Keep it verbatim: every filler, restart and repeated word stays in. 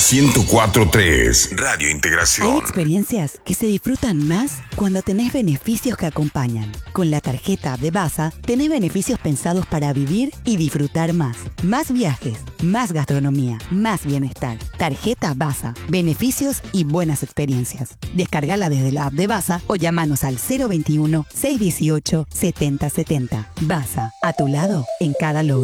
ciento cuatro punto tres. Radio Hay Integración. experiencias que se disfrutan más cuando tenés beneficios que acompañan. Con la tarjeta de Baza, tenés beneficios pensados para vivir y disfrutar más. Más viajes, más gastronomía, más bienestar. Tarjeta Baza, beneficios y buenas experiencias. Descargala desde la app de Baza o llamanos al cero veintiuno, seiscientos dieciocho, setenta setenta. Baza, a tu lado en cada logro.